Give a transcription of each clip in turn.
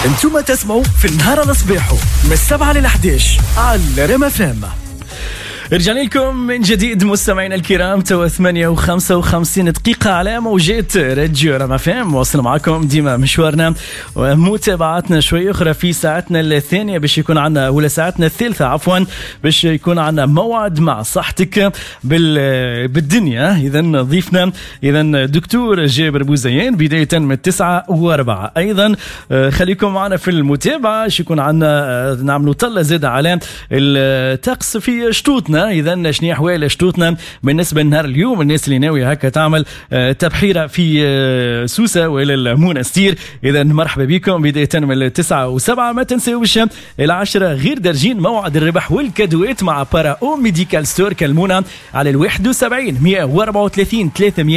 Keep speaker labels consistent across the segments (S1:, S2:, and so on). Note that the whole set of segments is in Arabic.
S1: انتم تسمعوا في النهار الصباحو من 7 ل 11 على ريم اف ام. رجعنا لكم من جديد مستمعينا الكرام، توا 8:55 دقيقة على موجات راديو ريم اف ام. واصل معكم ديما مشوارنا ومتابعتنا شوي أخرى في ساعتنا الثانية باش يكون عنا، ولا ساعتنا الثالثة عفوا، باش يكون عنا موعد مع صحتك بالدنيا. إذا ضيفنا دكتور جابر بوزيان بداية من 9 و4. أيضا خليكم معنا في المتابعة، يكون عنا نعملوا طلة زادة على الطقس في شطوطنا. إذا شنو أحوال شطوطنا بالنسبة لنهار اليوم؟ الناس اللي ناوية هكا تعمل تبحيرة في سوسة ولا المونستير، إذا مرحبا بكم بداية من 9 و7. ما تنسوش 10 غير درجين موعد الربح والكادوات مع بارا أو ميديكال ستور. كلمونا على 71 134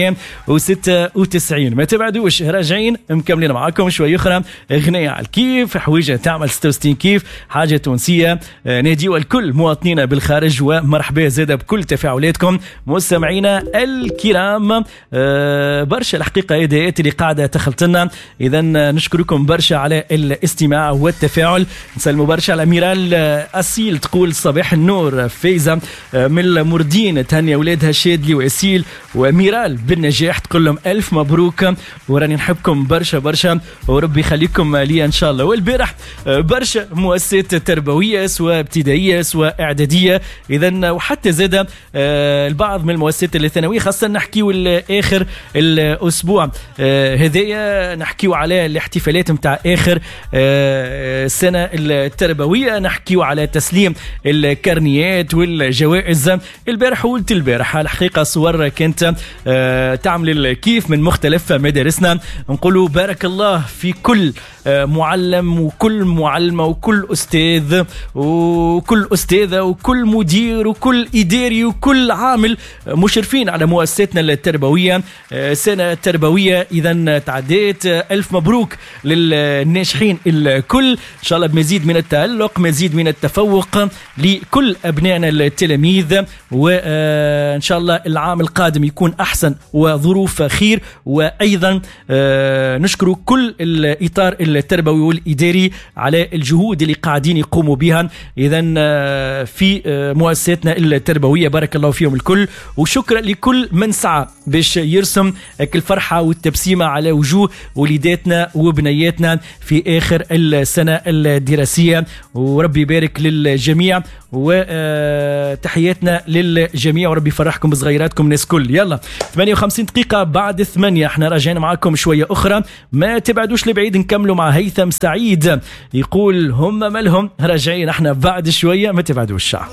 S1: 396. ما تبعدوش، راجعين مكملين معاكم شوي أخرى. غنية على الكيف، حويجة تعمل 66 كيف، حاجة تونسية. ناديو الكل مواطنين بالخارج، ومرحبا زادة بكل تفاعلاتكم مستمعينا الكرام. برشا الحقيقة هدايات اللي قاعدة تخلطنا، إذا نشكركم برشا على الاستماع والتفاعل. نسلموا برشا على ميرال أسيل، تقول صباح النور فايزة من المردين، تهني أولادها شادلي وأسيل وميرال بالنجاح، تقول لهم ألف مبروك وراني نحبكم برشا برشا وربي يخليكم لي إن شاء الله. والبارح برشا مؤسسات تربوية سواء ابتدائية سواء إعدادية، إذن وحتى زاد البعض من المؤسسات الثانوية، خاصة نحكيو آخر الأسبوع هذايا، نحكيو على الاحتفالات متاع آخر السنة التربوية، نحكيو على تسليم الكرنيات والجوائز. البارح قلت البارح الحقيقة صور كانت تعمل الكيف من مختلف مدارسنا. نقولوا بارك الله في كل معلم وكل معلمة وكل أستاذ وكل أستاذة وكل مدير وكل إداري وكل عامل مشرفين على مؤسساتنا التربوية. سنة تربوية إذا تعديت، ألف مبروك للناجحين الكل، إن شاء الله بمزيد من التألق، مزيد من التفوق لكل أبنائنا التلاميذ، وإن شاء الله العام القادم يكون أحسن وظروف خير. وأيضا نشكر كل الإطار التربوي والإداري على الجهود اللي قاعدين يقوموا بها إذا في مؤسساتنا التربوية، بارك الله فيهم الكل. وشكرا لكل من سعى باش يرسم الفرحة والتبسيمة على وجوه وليداتنا وبنياتنا في آخر السنة الدراسية، وربي يبارك للجميع وتحياتنا للجميع، وربي يفرحكم بصغيراتكم ناس كل. يلا 58 دقيقة بعد 8 احنا راجعين معاكم شوية أخرى، ما تبعدوش لبعيد. نكملوا مع هيثم سعيد، يقول هم مالهم، راجعين احنا بعد شوية، ما تبعدوش.